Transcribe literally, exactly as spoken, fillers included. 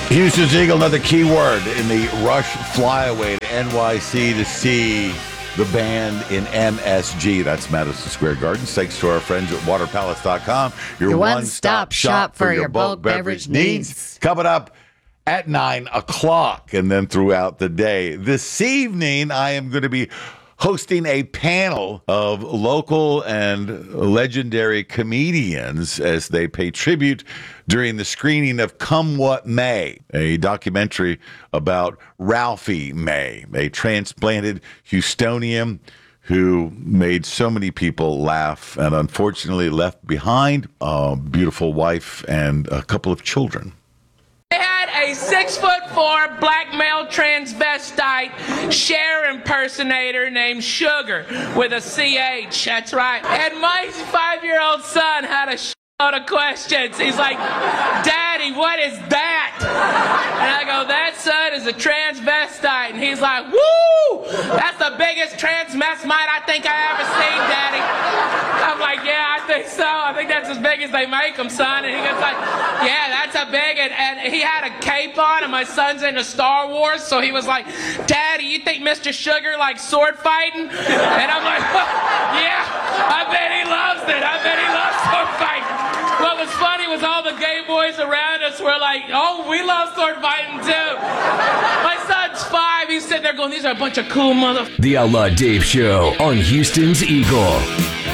Houston's Eagle, another key word in the rush flyaway to N Y C to see the band in M S G. That's Madison Square Garden. Thanks to our friends at water palace dot com. Your, your one-stop shop for your bulk beverage needs. needs. Coming up at nine o'clock and then throughout the day. This evening, I am going to be hosting a panel of local and legendary comedians as they pay tribute during the screening of Come What May, a documentary about Ralphie May, a transplanted Houstonian who made so many people laugh and unfortunately left behind a beautiful wife and a couple of children. They had a six-foot-four black male transvestite Cher impersonator named Sugar with a C H. That's right. And my five-year-old son had a shitload of questions. He's like, "Daddy, what is that?" And I go, "That, son, is a transvestite." And he's like, "Woo! That's the biggest transvestite I think I ever seen, Daddy." I'm like, "Yeah, I think so. I think that's as big as they make them, son." And he goes like, "Yeah, that's a big one." And he had a cape on, and my son's into Star Wars, so he was like, "Daddy, you think Mister Sugar likes sword fighting?" And I'm like, "Yeah, I bet he loves it. I bet he loves sword fighting." What was funny was all the gay boys around us were like, "Oh, we love sword fighting too." My son's five. He's sitting there going, "These are a bunch of cool motherfuckers." The Outlaw Dave Show on Houston's Eagle.